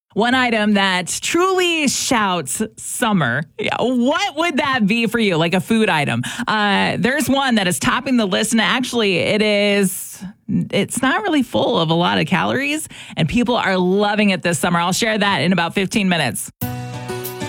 One item that truly shouts summer. Yeah, what would that be for you? Like a food item. There's one that is topping the list, and actually it's not really full of a lot of calories, and people are loving it this summer. I'll share that in about 15 minutes.